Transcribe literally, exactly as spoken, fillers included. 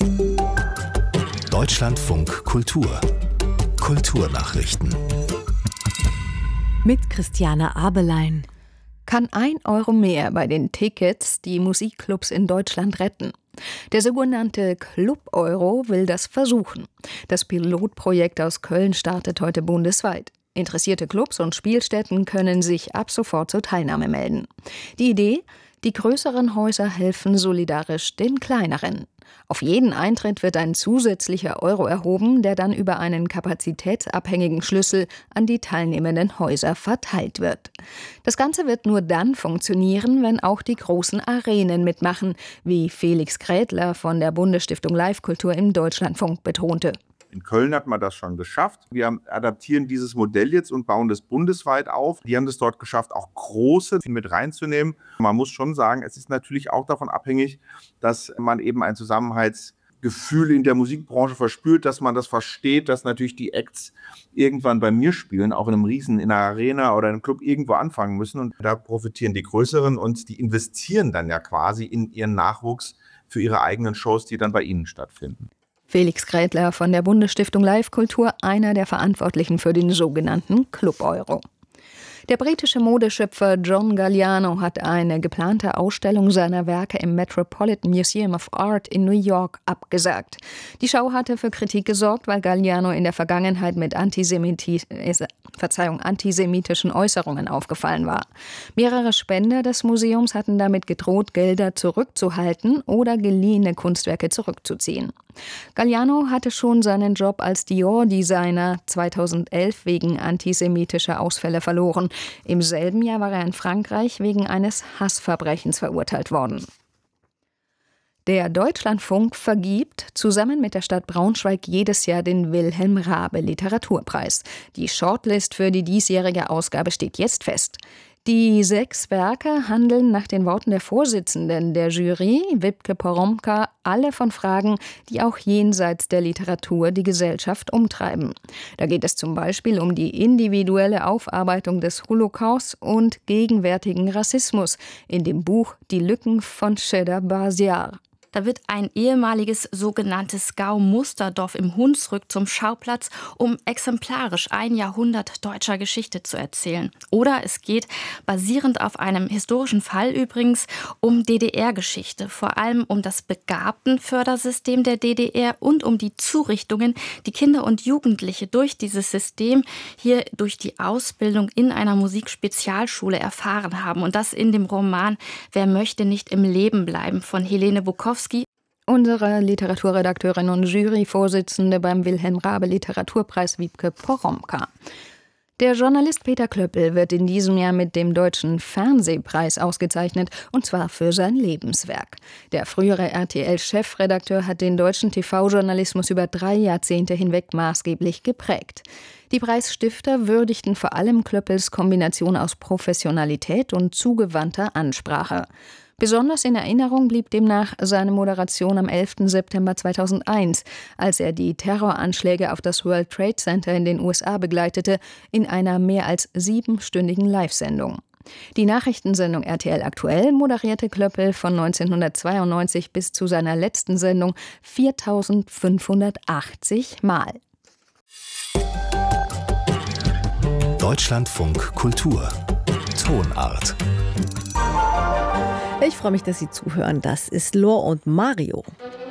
Deutschlandfunk Kultur. Kulturnachrichten. Mit Christiane Abelein. Kann ein Euro mehr bei den Tickets die Musikclubs in Deutschland retten? Der sogenannte Club Euro will das versuchen. Das Pilotprojekt aus Köln startet heute bundesweit. Interessierte Clubs und Spielstätten können sich ab sofort zur Teilnahme melden. Die Idee? Die größeren Häuser helfen solidarisch den kleineren. Auf jeden Eintritt wird ein zusätzlicher Euro erhoben, der dann über einen kapazitätsabhängigen Schlüssel an die teilnehmenden Häuser verteilt wird. Das Ganze wird nur dann funktionieren, wenn auch die großen Arenen mitmachen, wie Felix Grädler von der Bundesstiftung Live-Kultur im Deutschlandfunk betonte. In Köln hat man das schon geschafft. Wir adaptieren dieses Modell jetzt und bauen das bundesweit auf. Die haben es dort geschafft, auch große mit reinzunehmen. Man muss schon sagen, es ist natürlich auch davon abhängig, dass man eben ein Zusammenhaltsgefühl in der Musikbranche verspürt, dass man das versteht, dass natürlich die Acts irgendwann bei mir spielen, auch in einem Riesen, in einer Arena oder in einem Club irgendwo anfangen müssen. Und da profitieren die Größeren und die investieren dann ja quasi in ihren Nachwuchs für ihre eigenen Shows, die dann bei ihnen stattfinden. Felix Grädler von der Bundesstiftung Live-Kultur, einer der Verantwortlichen für den sogenannten Club Euro. Der britische Modeschöpfer John Galliano hat eine geplante Ausstellung seiner Werke im Metropolitan Museum of Art in New York abgesagt. Die Schau hatte für Kritik gesorgt, weil Galliano in der Vergangenheit mit Antisemiti- äh, Verzeihung, antisemitischen Äußerungen aufgefallen war. Mehrere Spender des Museums hatten damit gedroht, Gelder zurückzuhalten oder geliehene Kunstwerke zurückzuziehen. Galliano hatte schon seinen Job als Dior-Designer zweitausendelf wegen antisemitischer Ausfälle verloren. Im selben Jahr war er in Frankreich wegen eines Hassverbrechens verurteilt worden. Der Deutschlandfunk vergibt zusammen mit der Stadt Braunschweig jedes Jahr den Wilhelm Raabe Literaturpreis. Die Shortlist für die diesjährige Ausgabe steht jetzt fest. Die sechs Werke handeln nach den Worten der Vorsitzenden der Jury, Wibke Poromka, alle von Fragen, die auch jenseits der Literatur die Gesellschaft umtreiben. Da geht es zum Beispiel um die individuelle Aufarbeitung des Holocaust und gegenwärtigen Rassismus in dem Buch Die Lücken von Cheddar Basiar. Da wird ein ehemaliges sogenanntes Gau-Musterdorf im Hunsrück zum Schauplatz, um exemplarisch ein Jahrhundert deutscher Geschichte zu erzählen. Oder es geht, basierend auf einem historischen Fall übrigens, um D D R-Geschichte, vor allem um das Begabtenfördersystem der D D R und um die Zurichtungen, die Kinder und Jugendliche durch dieses System hier durch die Ausbildung in einer Musikspezialschule erfahren haben. Und das in dem Roman Wer möchte nicht im Leben bleiben von Helene Bukowski. Unsere Literaturredakteurin und Juryvorsitzende beim Wilhelm Raabe Literaturpreis Wibke Poromka. Der Journalist Peter Klöppel wird in diesem Jahr mit dem Deutschen Fernsehpreis ausgezeichnet, und zwar für sein Lebenswerk. Der frühere R T L-Chefredakteur hat den deutschen T V-Journalismus über drei Jahrzehnte hinweg maßgeblich geprägt. Die Preisstifter würdigten vor allem Klöppels Kombination aus Professionalität und zugewandter Ansprache. Besonders in Erinnerung blieb demnach seine Moderation am elften September zweitausendeins, als er die Terroranschläge auf das World Trade Center in den U S A begleitete, in einer mehr als siebenstündigen Live-Sendung. Die Nachrichtensendung R T L Aktuell moderierte Klöppel von neunzehnhundertzweiundneunzig bis zu seiner letzten Sendung viertausendfünfhundertachtzig Mal. Deutschlandfunk Kultur. Tonart. Ich freue mich, dass Sie zuhören. Das ist Lor und Mario.